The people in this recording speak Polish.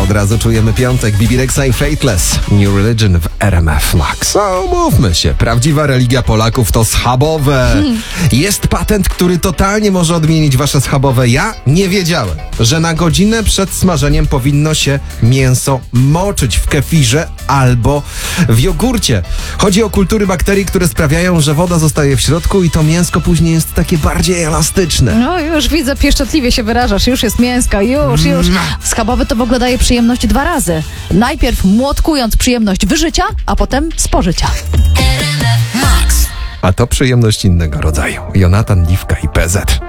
Od razu czujemy piątek. Bibi Rexha i Faithless. New Religion w RMF Max. No, mówmy się. Prawdziwa religia Polaków to schabowe. Jest patent, który totalnie może odmienić wasze schabowe. Ja nie wiedziałem, że na godzinę przed smażeniem powinno się mięso moczyć w kefirze albo w jogurcie. Chodzi o kultury bakterii, które sprawiają, że woda zostaje w środku i to mięsko później jest takie bardziej elastyczne. No już widzę, pieszczotliwie się wyrażasz. Już jest mięsko, już. Schabowy to w ogóle daje przyjemność 2 razy. Najpierw młotkując przyjemność wyżycia, a potem spożycia. A to przyjemność innego rodzaju. Jonatan, Liwka i PZ.